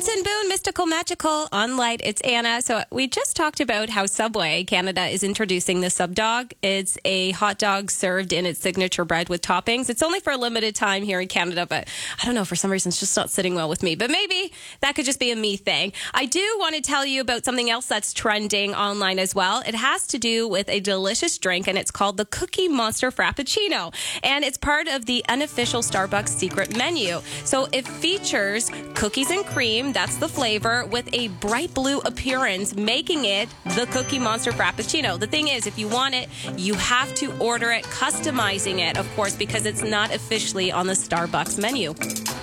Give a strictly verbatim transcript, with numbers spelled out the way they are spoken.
and Boone, mystical, magical, on Light. It's Anna. So we just talked about how Subway Canada is introducing the Sub Dog. It's a hot dog served in its signature bread with toppings. It's only for a limited time here in Canada, but I don't know, for some reason it's just not sitting well with me. But maybe that could just be a me thing. I do want to tell you about something else that's trending online as well. It has to do with a delicious drink, and it's called the Cookie Monster Frappuccino. And it's part of the unofficial Starbucks secret menu. So it features cookies and cream, that's the flavor, with a bright blue appearance, making it the Cookie Monster Frappuccino. The thing is, if you want it, you have to order it, customizing it, of course, because it's not officially on the Starbucks menu.